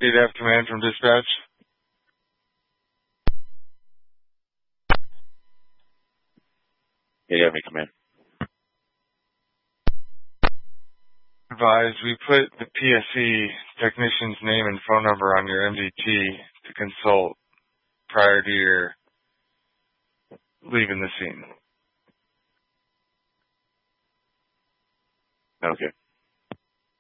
Do you have command from dispatch? Yeah, you have me command. Advise, we put the PSE technician's name and phone number on your MDT to consult prior to your leaving the scene. Okay.